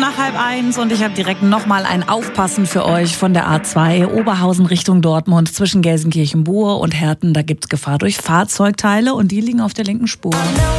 nach 12:30 und ich habe direkt nochmal ein Aufpassen für euch von der A2 Oberhausen Richtung Dortmund zwischen Gelsenkirchen-Buhr und Herten. Da gibt es Gefahr durch Fahrzeugteile und die liegen auf der linken Spur.